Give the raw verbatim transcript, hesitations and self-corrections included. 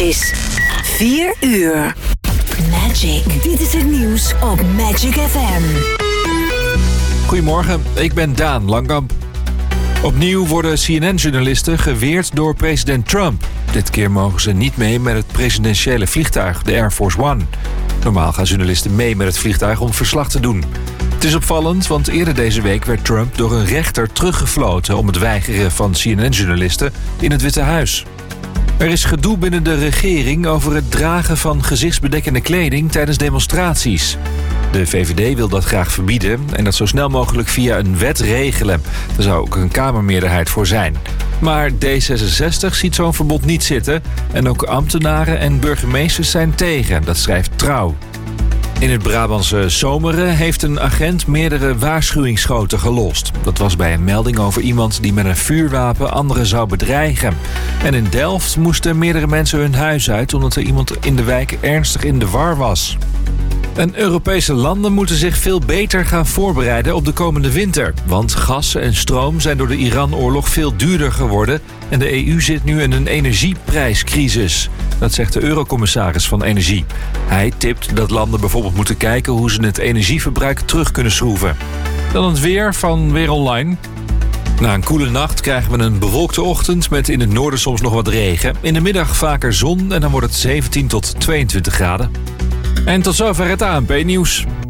is vier uur. Magic. Dit is het nieuws op Magic F M. Goedemorgen, ik ben Daan Langkamp. Opnieuw worden C N N-journalisten geweerd door president Trump. Dit keer mogen ze niet mee met het presidentiële vliegtuig, de Air Force One. Normaal gaan journalisten mee met het vliegtuig om verslag te doen. Het is opvallend, want eerder deze week werd Trump door een rechter teruggefloten om het weigeren van C N N-journalisten in het Witte Huis. Er is gedoe binnen de regering over het dragen van gezichtsbedekkende kleding tijdens demonstraties. De V V D wil dat graag verbieden en dat zo snel mogelijk via een wet regelen. Er zou ook een kamermeerderheid voor zijn. Maar D zesenzestig ziet zo'n verbod niet zitten en ook ambtenaren en burgemeesters zijn tegen, dat schrijft Trouw. In het Brabantse Zomeren heeft een agent meerdere waarschuwingsschoten gelost. Dat was bij een melding over iemand die met een vuurwapen anderen zou bedreigen. En in Delft moesten meerdere mensen hun huis uit omdat er iemand in de wijk ernstig in de war was. En Europese landen moeten zich veel beter gaan voorbereiden op de komende winter. Want gas en stroom zijn door de Iran-oorlog veel duurder geworden en de E U zit nu in een energieprijscrisis. Dat zegt de eurocommissaris van Energie. Hij tipt dat landen bijvoorbeeld moeten kijken hoe ze het energieverbruik terug kunnen schroeven. Dan het weer van Weer Online. Na een koele nacht krijgen we een bewolkte ochtend met in het noorden soms nog wat regen. In de middag vaker zon en dan wordt het zeventien tot tweeëntwintig graden. En tot zover het A N P-nieuws.